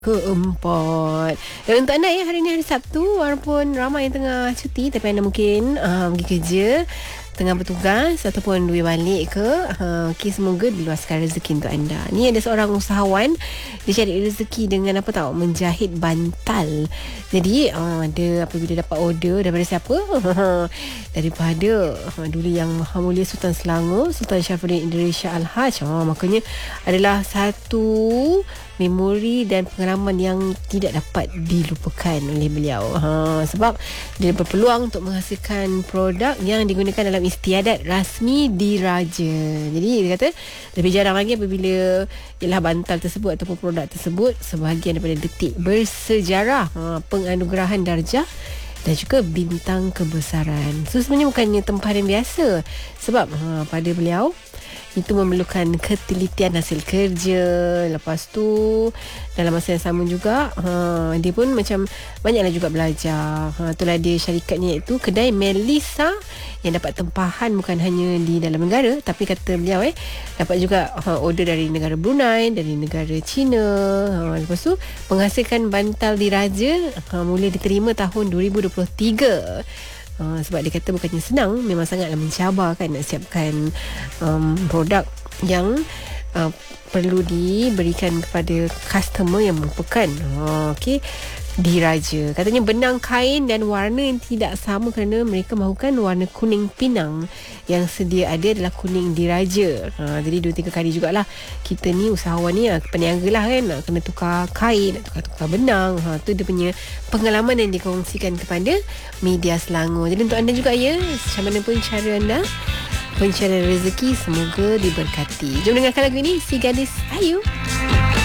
keempat. Dan untuk anda ya, hari ini hari Sabtu, walaupun ramai yang tengah cuti, tapi anda mungkin pergi kerja, tengah bertugas ataupun duit balik ke, okay, semoga diluaskan rezeki untuk anda. Ni ada seorang usahawan, dia cari rezeki dengan apa tahu, menjahit bantal. Jadi dia apabila dapat order daripada siapa? Daripada dulu yang Maha Mulia Sultan Selangor, Sultan Syafruddin Idris Shah Al-Haj. Makanya adalah satu memori dan pengalaman yang tidak dapat dilupakan oleh beliau. Sebab dia berpeluang untuk menghasilkan produk yang digunakan dalam istiadat rasmi diraja. Jadi dia kata lebih jarang lagi apabila ialah bantal tersebut ataupun produk tersebut sebahagian daripada detik bersejarah penganugerahan darjah dan juga bintang kebesaran. So sebenarnya bukannya tempahan yang biasa, sebab pada beliau itu memerlukan ketelitian hasil kerja. Lepas tu dalam masa yang sama juga dia pun macam banyaklah juga belajar. Itulah dia syarikatnya, iaitu kedai Melissa, yang dapat tempahan bukan hanya di dalam negara, tapi kata beliau dapat juga order dari negara Brunei, dari negara China. Lepas tu menghasilkan bantal diraja mula diterima tahun 2023. Sebab dia kata bukannya senang, memang sangatlah mencabar kan nak siapkan produk yang perlu diberikan kepada customer yang merupakan diraja. Katanya benang kain dan warna yang tidak sama kerana mereka mahukan warna kuning pinang yang sedia ada adalah kuning diraja. Jadi 2-3 kali jugalah kita ni usahawan ni peniaga lah kan, nak kena tukar kain, nak tukar benang. Tu dia punya pengalaman yang dikongsikan kepada media Selangor. Jadi untuk anda juga ya, macam mana pun cara anda pencarian rezeki, semoga diberkati. Jom dengarkan lagu ini, Si Gadis Ayu.